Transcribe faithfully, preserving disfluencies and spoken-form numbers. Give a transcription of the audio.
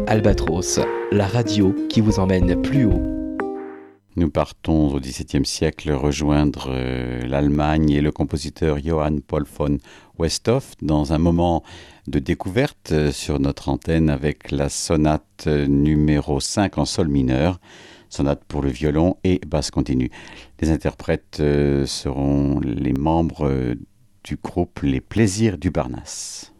Albatros, la radio qui vous emmène plus haut. Nous partons au dix-septième siècle rejoindre euh, l'Allemagne et le compositeur Johann Paul von Westhoff dans un moment de découverte euh, sur notre antenne avec la sonate euh, numéro cinq en sol mineur, sonate pour le violon et basse continue. Les interprètes euh, seront les membres euh, du groupe Les Plaisirs du Barnas.